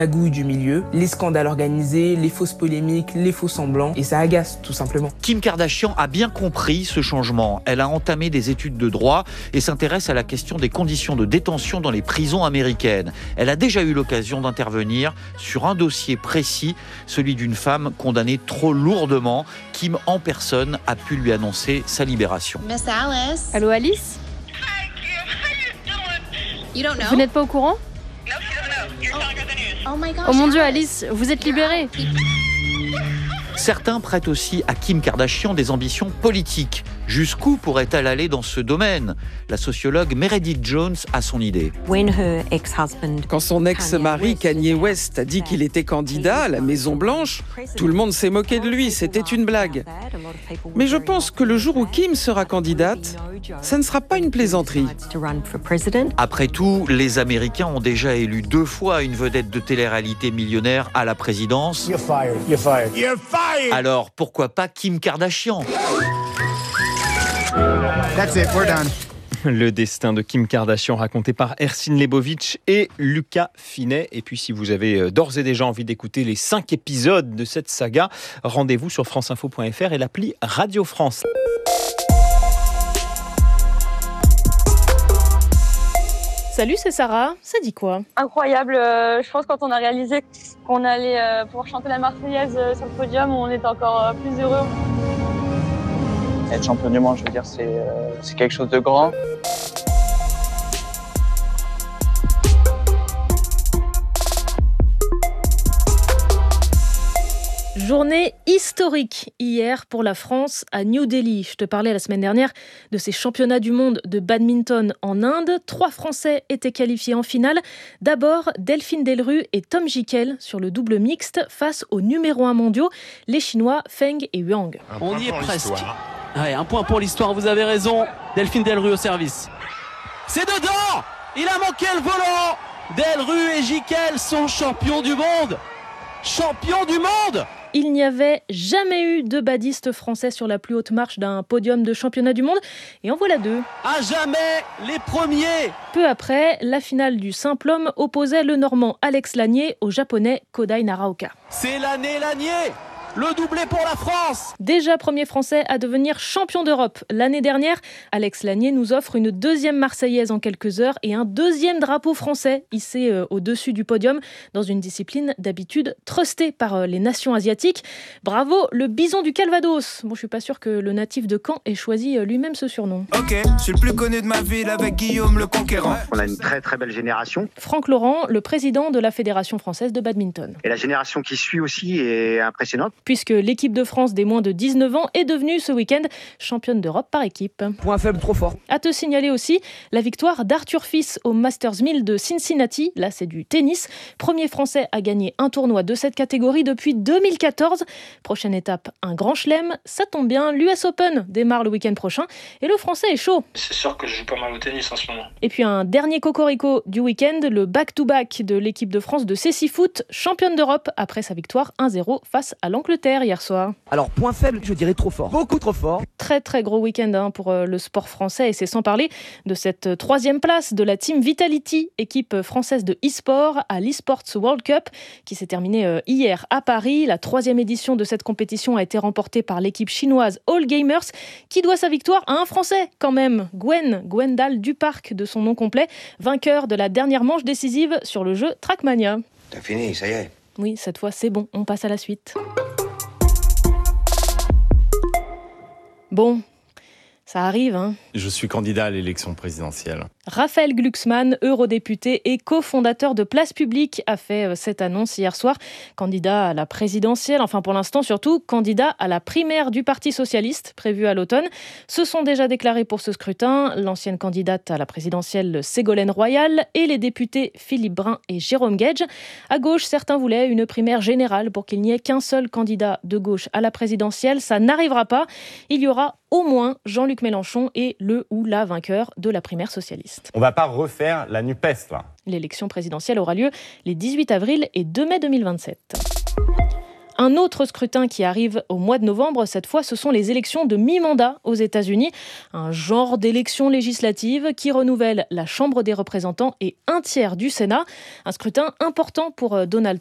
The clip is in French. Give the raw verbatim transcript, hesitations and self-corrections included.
magouille du milieu, les scandales organisés, les fausses polémiques, les faux semblants, et ça agace tout simplement. Kim Kardashian a bien compris ce changement. Elle a entamé des études de droit et s'intéresse à la question des conditions de détention dans les prisons américaines. Elle a déjà eu l'occasion d'intervenir sur un dossier précis, celui d'une femme condamnée trop lourdement. Kim en personne a pu lui annoncer sa libération. Miss Alice. Allô Alice ? Hi, Kim. How you doing? You don't know? Vous n'êtes pas au courant ? No, she doesn't know. You're telling her the news. Oh my gosh. Oh mon Dieu Alice, vous êtes libérée. Certains prêtent aussi à Kim Kardashian des ambitions politiques. Jusqu'où pourrait-elle aller dans ce domaine ? La sociologue Meredith Jones a son idée. Quand son ex-mari Kanye West a dit qu'il était candidat à la Maison-Blanche, tout le monde s'est moqué de lui, c'était une blague. Mais je pense que le jour où Kim sera candidate, ça ne sera pas une plaisanterie. Après tout, les Américains ont déjà élu deux fois une vedette de télé-réalité millionnaire à la présidence. You're fired. You're fired. You're fired. Alors pourquoi pas Kim Kardashian ? That's it. We're done. Le destin de Kim Kardashian raconté par Ersin Lebovic et Lucas Finet. Et puis si vous avez d'ores et déjà envie d'écouter les cinq épisodes de cette saga, rendez-vous sur franceinfo point f r et l'appli Radio France. Salut, c'est Sarah. Ça dit quoi ? Incroyable. Euh, je pense quand on a réalisé qu'on allait euh, pouvoir chanter la Marseillaise euh, sur le podium, on était encore euh, plus heureux. Être champion du monde, je veux dire, c'est, euh, c'est quelque chose de grand. Journée historique hier pour la France à New Delhi. Je te parlais la semaine dernière de ces championnats du monde de badminton en Inde. Trois Français étaient qualifiés en finale. D'abord, Delphine Delrue et Tom Jikel sur le double mixte face aux numéro un mondiaux, les Chinois Feng et Huang. On y est presque. Ouais, un point pour l'histoire, vous avez raison. Delphine Delrue au service. C'est dedans! Il a manqué le volant! Delrue et Jikel sont champions du monde! Champions du monde! Il n'y avait jamais eu de badistes français sur la plus haute marche d'un podium de championnat du monde. Et en voilà deux. À jamais les premiers! Peu après, la finale du simple homme opposait le Normand Alex Lanier au Japonais Kodai Naraoka. C'est l'année Lanier! Le doublé pour la France! Déjà premier Français à devenir champion d'Europe. L'année dernière, Alex Lanier nous offre une deuxième Marseillaise en quelques heures et un deuxième drapeau français hissé euh, au-dessus du podium dans une discipline d'habitude trustée par euh, les nations asiatiques. Bravo, le bison du Calvados. Bon, je suis pas sûr que le natif de Caen ait choisi euh, lui-même ce surnom. Ok, je suis le plus connu de ma ville avec Guillaume le Conquérant. On a une très très belle génération. Franck Laurent, le président de la Fédération française de badminton. Et la génération qui suit aussi est impressionnante. Puisque l'équipe de France des moins de dix-neuf ans est devenue ce week-end championne d'Europe par équipe. Point faible trop fort. À te signaler aussi la victoire d'Arthur Fils au Masters mille de Cincinnati. Là, c'est du tennis. Premier Français à gagner un tournoi de cette catégorie depuis deux mille quatorze. Prochaine étape, un grand chelem. Ça tombe bien, l'U S Open démarre le week-end prochain. Et le Français est chaud. C'est sûr que je joue pas mal au tennis en ce moment. Et puis un dernier cocorico du week-end, le back-to-back de l'équipe de France de Cécile Foot, championne d'Europe après sa victoire un zéro face à l'Angleterre hier soir. Alors, point faible, je dirais trop fort. Beaucoup trop fort. Très très gros week-end hein, pour euh, le sport français et c'est sans parler de cette euh, troisième place de la Team Vitality, équipe française de e-sport à l'e-sports World Cup qui s'est terminée euh, hier à Paris. La troisième édition de cette compétition a été remportée par l'équipe chinoise All Gamers qui doit sa victoire à un Français quand même, Gwen, Gwendal Duparc de son nom complet, vainqueur de la dernière manche décisive sur le jeu Trackmania. T'as fini, ça y est. Oui, cette fois c'est bon, on passe à la suite. Bon, ça arrive, hein. Je suis candidat à l'élection présidentielle. Raphaël Glucksmann, eurodéputé et cofondateur de Place Publique, a fait cette annonce hier soir. Candidat à la présidentielle, enfin pour l'instant surtout, candidat à la primaire du Parti socialiste, prévue à l'automne. Se sont déjà déclarés pour ce scrutin l'ancienne candidate à la présidentielle Ségolène Royal et les députés Philippe Brun et Jérôme Guedj. À gauche, certains voulaient une primaire générale pour qu'il n'y ait qu'un seul candidat de gauche à la présidentielle. Ça n'arrivera pas. Il y aura au moins Jean-Luc Mélenchon et le ou la vainqueur de la primaire socialiste. On ne va pas refaire la NUPES, là. L'élection présidentielle aura lieu les dix-huit avril et deux mai deux mille vingt-sept. Un autre scrutin qui arrive au mois de novembre, cette fois, ce sont les élections de mi-mandat aux États-Unis. Un genre d'élection législative qui renouvelle la Chambre des représentants et un tiers du Sénat. Un scrutin important pour Donald